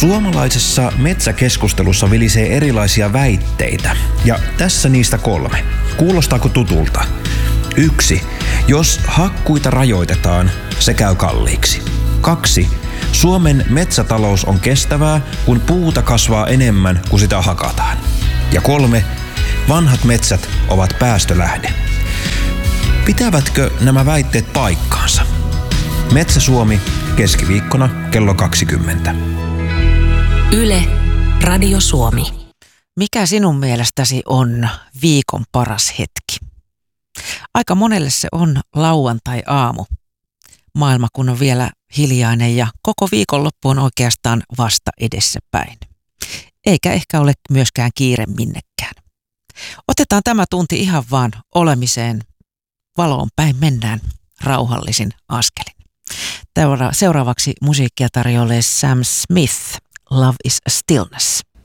Suomalaisessa metsäkeskustelussa vilisee erilaisia väitteitä, ja tässä niistä 3. Kuulostaako tutulta? 1. Jos hakkuita rajoitetaan, se käy kalliiksi. 2. Suomen metsätalous on kestävää, kun puuta kasvaa enemmän kuin sitä hakataan. Ja 3. Vanhat metsät ovat päästölähde. Pitävätkö nämä väitteet paikkaansa? Metsä Suomi, keskiviikkona kello 20. Yle, Radio Suomi. Mikä sinun mielestäsi on viikon paras hetki? Aika monelle se on lauantai-aamu. Maailma kun on vielä hiljainen ja koko viikonloppu on oikeastaan vasta edessäpäin. Eikä ehkä ole myöskään kiire minnekään. Otetaan tämä tunti ihan vaan olemiseen. Valoon päin mennään rauhallisin askelin. Seuraavaksi musiikkia tarjoilee Sam Smith, Love is a Stillness.